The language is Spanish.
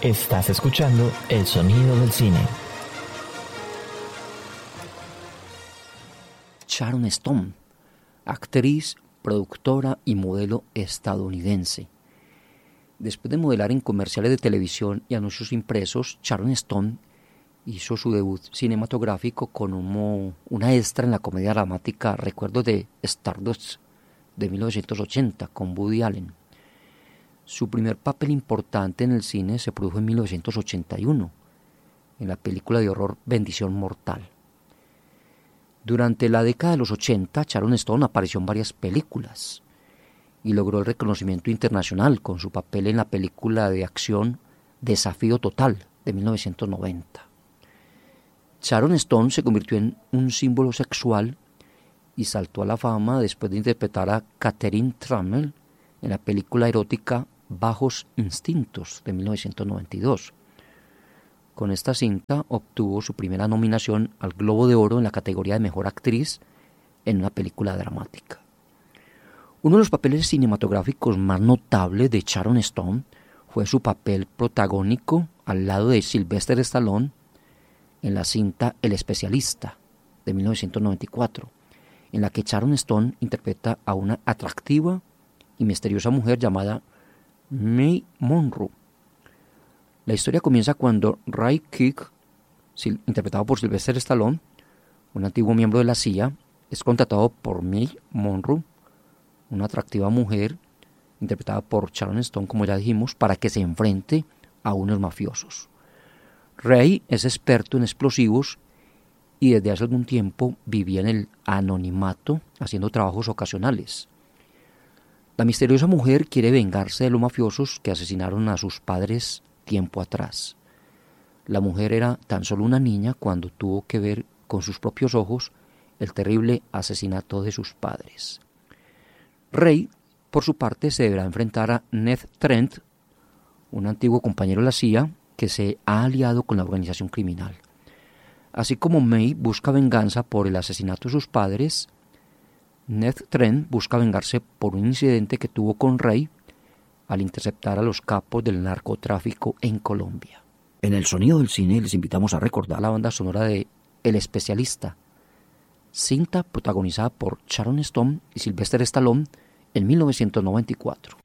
Estás escuchando El Sonido del Cine. Sharon Stone, actriz, productora y modelo estadounidense. Después de modelar en comerciales de televisión y anuncios impresos, Sharon Stone hizo su debut cinematográfico con una extra en la comedia dramática Recuerdos de Stardust de 1980 con Woody Allen. Su primer papel importante en el cine se produjo en 1981, en la película de horror Bendición Mortal. Durante la década de los 80, Sharon Stone apareció en varias películas y logró el reconocimiento internacional con su papel en la película de acción Desafío Total de 1990. Sharon Stone se convirtió en un símbolo sexual y saltó a la fama después de interpretar a Catherine Trammell en la película erótica Bajos Instintos de 1992. Con esta cinta obtuvo su primera nominación al Globo de Oro en la categoría de Mejor Actriz en una película dramática. Uno de los papeles cinematográficos más notables de Sharon Stone fue su papel protagónico al lado de Sylvester Stallone en la cinta El Especialista de 1994, en la que Sharon Stone interpreta a una atractiva y misteriosa mujer llamada May Monroe. La historia comienza cuando Ray Keith, interpretado por Sylvester Stallone, un antiguo miembro de la CIA, es contratado por May Monroe, una atractiva mujer interpretada por Sharon Stone, como ya dijimos, para que se enfrente a unos mafiosos. Ray es experto en explosivos y desde hace algún tiempo vivía en el anonimato haciendo trabajos ocasionales. La misteriosa mujer quiere vengarse de los mafiosos que asesinaron a sus padres tiempo atrás. La mujer era tan solo una niña cuando tuvo que ver con sus propios ojos el terrible asesinato de sus padres. Ray, por su parte, se deberá enfrentar a Ned Trent, un antiguo compañero de la CIA que se ha aliado con la organización criminal. Así como May busca venganza por el asesinato de sus padres, Ned Trent busca vengarse por un incidente que tuvo con Ray al interceptar a los capos del narcotráfico en Colombia. En El Sonido del Cine les invitamos a recordar la banda sonora de El Especialista, cinta protagonizada por Sharon Stone y Sylvester Stallone en 1994.